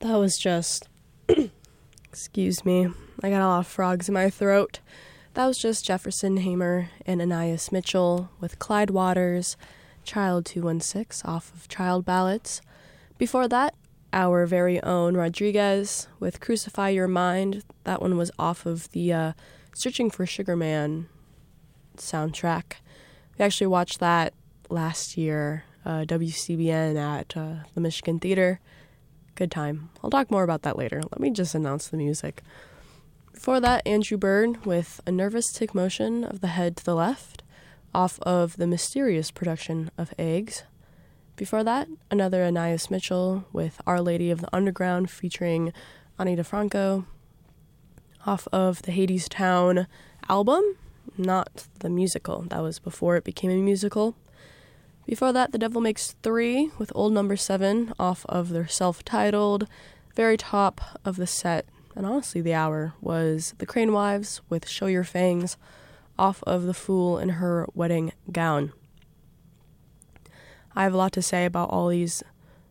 That was just, excuse me, I got a lot of frogs in my throat. That was just Jefferson Hamer and Anais Mitchell with Clyde Waters, Child 216 off of Child Ballads. Before that, our very own Rodriguez with Crucify Your Mind. That one was off of the Searching for Sugar Man soundtrack. We actually watched that last year, WCBN at the Michigan Theater. Good time. I'll talk more about that later. Let me just announce the music. Before that, Andrew Bird with A Nervous Tick Motion of the Head to the Left, off of the Mysterious production of Eggs. Before that, another Anais Mitchell with Our Lady of the Underground featuring Ani DeFranco, off of the Hadestown album, not the musical. That was before it became a musical. Before that, The Devil Makes Three with Old Number 7 off of their self-titled. Very top of the set, and honestly the hour, was The Crane Wives with Show Your Fangs off of The Fool in Her Wedding Gown. I have a lot to say about all these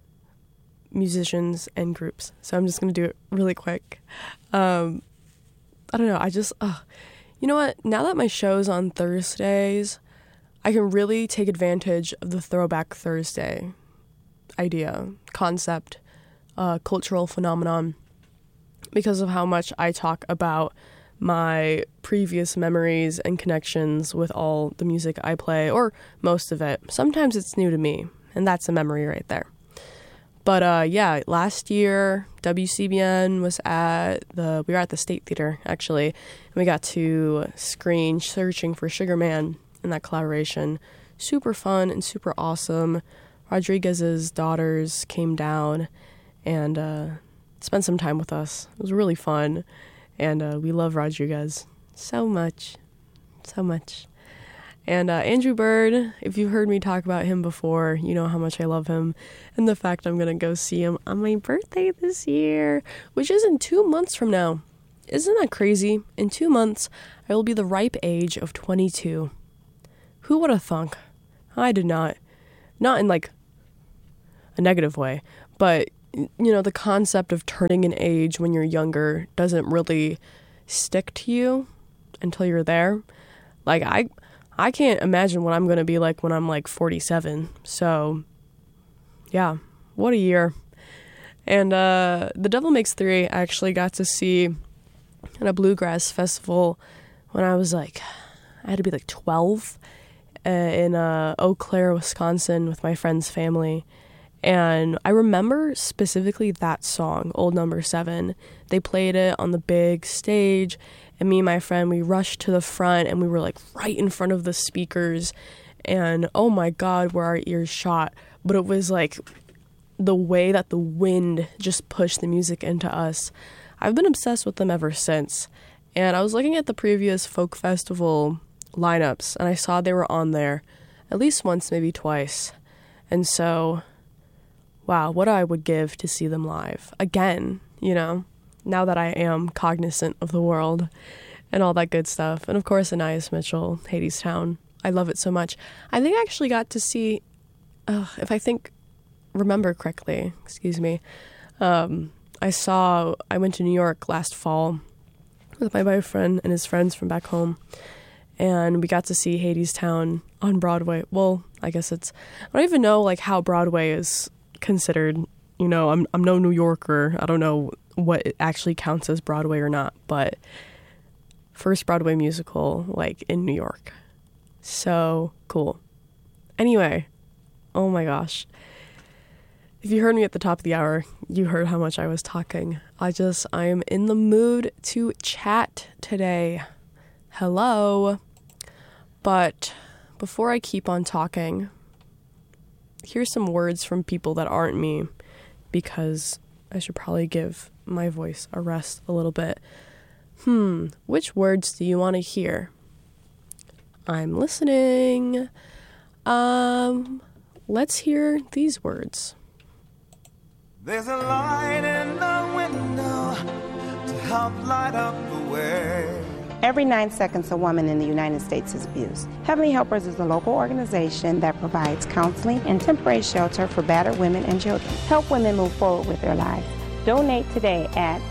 musicians and groups, so I'm just going to do it really quick. I don't know, you know what? Now that my show's on Thursdays, I can really take advantage of the Throwback Thursday idea, concept, cultural phenomenon, because of how much I talk about my previous memories and connections with all the music I play, or most of it. Sometimes it's new to me, and that's a memory right there. But yeah, last year, WCBN was we were at the State Theater, actually, and we got to screen Searching for Sugar Man in that collaboration. Super fun and super awesome. Rodriguez's daughters came down and spent some time with us. It was really fun, and we love Rodriguez so much. And Andrew Bird, if you've heard me talk about him before, you know how much I love him, and the fact I'm going to go see him on my birthday this year, which is in 2 months from now. Isn't that crazy? In 2 months, I will be the ripe age of 22. Who would have thunk? I did not. Not in, like, a negative way, but, you know, the concept of turning an age when you're younger doesn't really stick to you until you're there. Like, I can't imagine what I'm going to be like when I'm, like, 47. So, yeah, what a year. And The Devil Makes Three I actually got to see at a bluegrass festival when I was, like, I had to be, like, 12. In Eau Claire, Wisconsin, with my friend's family. And I remember specifically that song, Old Number 7. They played it on the big stage, and me and my friend, we rushed to the front, and we were like right in front of the speakers, and oh my God, were our ears shot. But it was like the way that the wind just pushed the music into us. I've been obsessed with them ever since. And I was looking at the previous folk festival lineups, and I saw they were on there at least once, maybe twice. And so, wow, what I would give to see them live again, you know, now that I am cognizant of the world and all that good stuff. And of course, Anais Mitchell, Hadestown. I love it so much. I think I actually got to see, if I remember correctly, excuse me, I went to New York last fall with my boyfriend and his friends from back home. And we got to see Hadestown on Broadway. Well, I guess I don't even know like how Broadway is considered. You know, I'm no New Yorker. I don't know what it actually counts as Broadway or not. But first Broadway musical like in New York. So cool. Anyway, oh my gosh. If you heard me at the top of the hour, you heard how much I was talking. I am in the mood to chat today. Hello. But before I keep on talking, here's some words from people that aren't me, because I should probably give my voice a rest a little bit. Which words do you want to hear? I'm listening. Let's hear these words. There's a light in the window to help light up the way. Every 9 seconds, a woman in the United States is abused. Heavenly Helpers is a local organization that provides counseling and temporary shelter for battered women and children. Help women move forward with their lives. Donate today at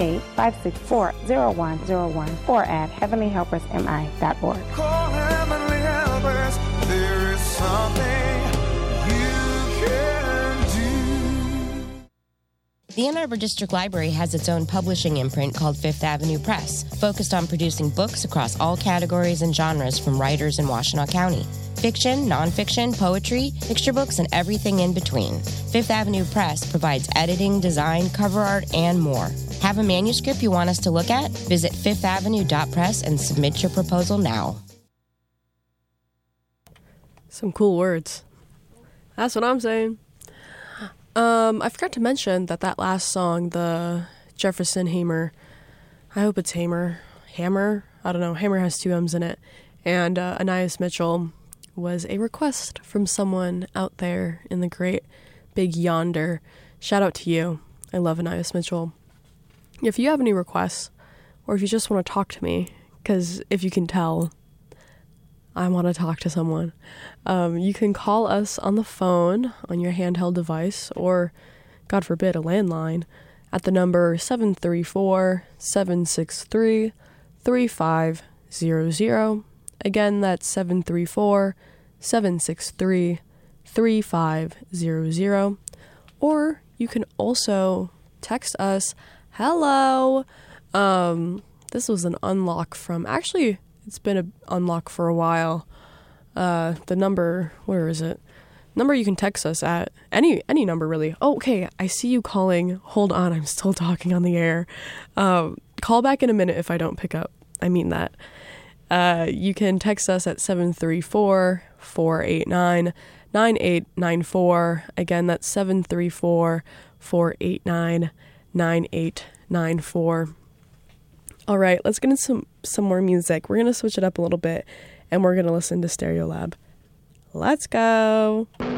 888-564-0101 or at heavenlyhelpersmi.org. Call Heavenly Helpers. There is something you can do. The Ann Arbor District Library has its own publishing imprint called Fifth Avenue Press, focused on producing books across all categories and genres from writers in Washtenaw County. Fiction, nonfiction, poetry, picture books, and everything in between. Fifth Avenue Press provides editing, design, cover art, and more. Have a manuscript you want us to look at? Visit fifthavenue.press and submit your proposal now. Some cool words. That's what I'm saying. I forgot to mention that last song, the Jefferson Hamer, I hope it's Hammer, I don't know, Hammer has 2 M's in it, and Anais Mitchell was a request from someone out there in the great big yonder. Shout out to you. I love Anais Mitchell. If you have any requests, or if you just want to talk to me, because if you can tell, I want to talk to someone, you can call us on the phone on your handheld device, or, God forbid, a landline, at the number 734-763-3500. Again, that's 734-763-3500. Or you can also text us, hello. This was an unlock from, actually, it's been an unlock for a while. The number, where is it? Number you can text us at, any number really. Oh, okay, I see you calling. Hold on, I'm still talking on the air. Call back in a minute if I don't pick up. I mean that. You can text us at 734-489-9894. Again, that's 734-489-9894. All right, let's get into some more music. We're going to switch it up a little bit, and we're going to listen to Stereolab. Let's go.